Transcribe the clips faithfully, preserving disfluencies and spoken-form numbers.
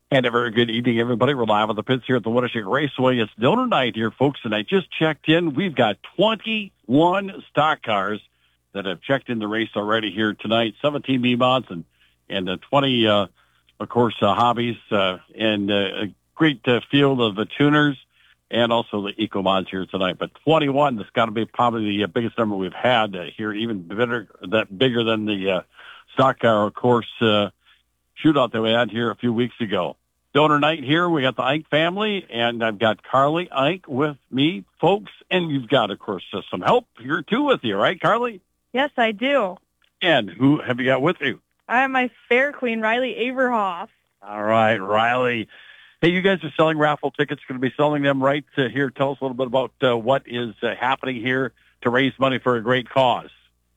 And a very good evening, everybody. We're live on the pits here at the Winneshiek Raceway. It's donor night here, folks, and I just checked in. We've got twenty-one stock cars that have checked in the race already here tonight, seventeen B-Mods and, and uh, twenty, uh, of course, uh, hobbies, uh, and uh, a great uh, field of the tuners and also the Eco-Mods here tonight. But twenty-one, that's got to be probably the biggest number we've had uh, here, even bigger, that bigger than the uh, stock car, of course, uh, shootout that we had here a few weeks ago. Donor night here. We got the Ike family, and I've got Carly Ike with me, folks, and you've got, of course, uh, some help here, too, with you, right, Carly? Yes, I do. And who have you got with you? I have my fair queen, Riley Averhoff. All right, Riley. Hey, you guys are selling raffle tickets. Going to be selling them right uh, here. Tell us a little bit about uh, what is uh, happening here to raise money for a great cause.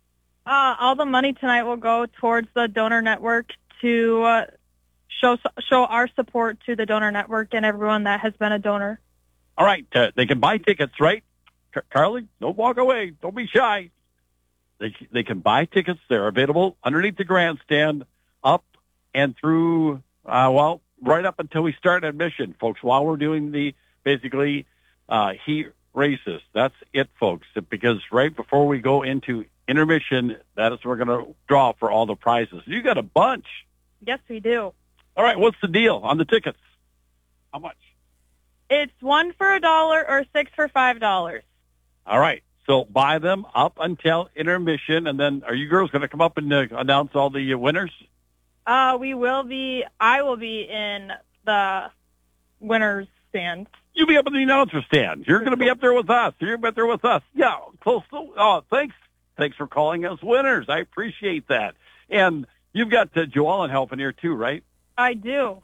Uh, all the money tonight will go towards the donor network to uh, show show our support to the donor network and everyone that has been a donor. All right. Uh, they can buy tickets, right? Car- Carly, don't walk away. Don't be shy. They they can buy tickets. They're available underneath the grandstand, up and through, uh, well, right up until we start admission, folks, while we're doing the, basically, uh, heat races. That's it, folks, because right before we go into intermission, that is we're going to draw for all the prizes. You got a bunch. Yes, we do. All right, what's the deal on the tickets? How much? It's one for a dollar or six for five dollars. All right, so buy them up until intermission, and then are you girls going to come up and uh, announce all the uh, winners? Uh, we will be, I will be in the winner's stand. You'll be up in the announcer stand. You're going to be up there with us. You're up there with us. Yeah, close to, oh, thanks. Thanks for calling us winners. I appreciate that. And you've got uh, Joellen helping here too, right? I do.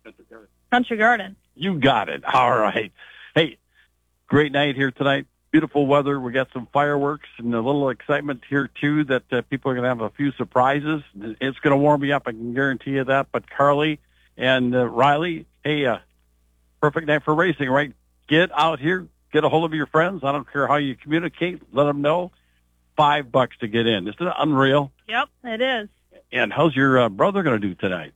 Country Garden. You got it. All right. Hey, great night here tonight. Beautiful weather. We got some fireworks and a little excitement here too that uh, people are going to have a few surprises. It's going to warm me up. I can guarantee you that. But Carly and uh, Riley, hey, uh, perfect night for racing, right? Get out here. Get a hold of your friends. I don't care how you communicate. Let them know. Five bucks to get in. Isn't it unreal? Yep, it is. And how's your uh, brother going to do tonight?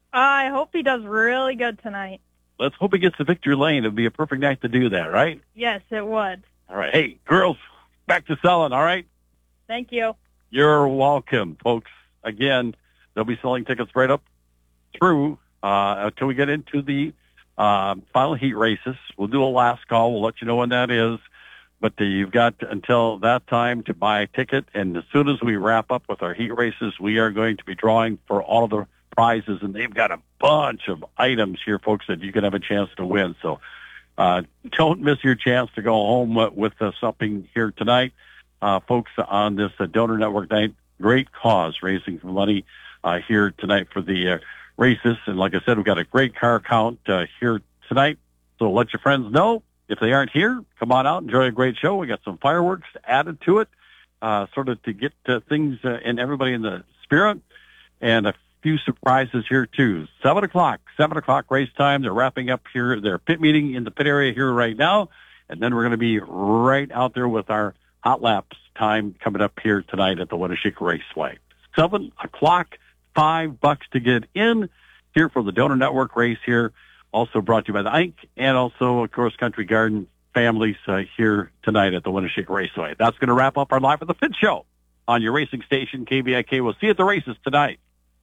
I hope he does really good tonight. Let's hope he gets to victory lane. It'd be a perfect night to do that, right? Yes, it would. All right. Hey, girls, back to selling, all right? Thank you. You're welcome, folks. Again, they'll be selling tickets right up through uh, until we get into the uh, final heat races. We'll do a last call. We'll let you know when that is. But uh, you've got until that time to buy a ticket. And as soon as we wrap up with our heat races, we are going to be drawing for all of the prizes. And they've got a bunch of items here, folks, that you can have a chance to win. So uh, don't miss your chance to go home with uh, something here tonight. Uh, folks, on this uh, Donor Network night, great cause, raising some money uh, here tonight for the uh, races. And like I said, we've got a great car count uh, here tonight. So let your friends know. If they aren't here, come on out, enjoy a great show. We got some fireworks added to it, uh, sort of to get uh, things uh, and everybody in the spirit, and a few surprises here too. Seven o'clock, seven o'clock race time. They're wrapping up here their pit meeting in the pit area here right now, and then we're going to be right out there with our hot laps time coming up here tonight at the Winneshiek Raceway. Seven o'clock, five bucks to get in here for the Donor Network race here. Also brought to you by the Ike and also, of course, Country Garden families uh, here tonight at the Winneshiek Raceway. That's going to wrap up our Live at the Pit show on your racing station, K V I K. We'll see you at the races tonight.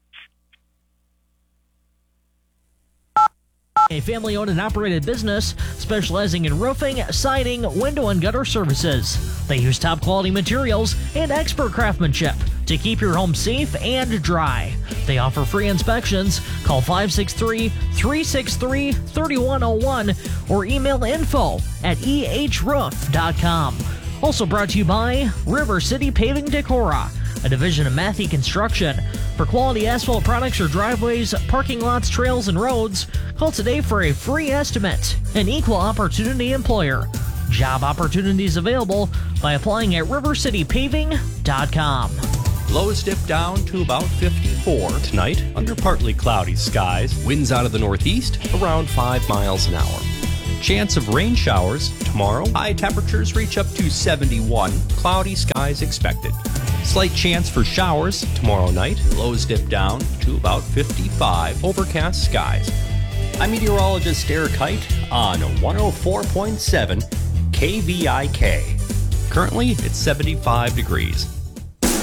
A family-owned and operated business specializing in roofing, siding, window and gutter services. They use top-quality materials and expert craftsmanship to keep your home safe and dry. They offer free inspections. Call five six three, three six three, three one zero one or email info at e h roof dot com. Also brought to you by River City Paving Decorah, a division of Matthew Construction. For quality asphalt products or driveways, parking lots, trails, and roads, call today for a free estimate. An equal opportunity employer. Job opportunities available by applying at river city paving dot com. Lows dip down to about fifty-four tonight under partly cloudy skies. Winds out of the northeast around five miles an hour. Chance of rain showers tomorrow. High temperatures reach up to seventy-one. Cloudy skies expected. Slight chance for showers tomorrow night. Lows dip down to about fifty-five. Overcast skies. I'm meteorologist Eric Kite on one oh four point seven K V I K. Currently, it's seventy-five degrees.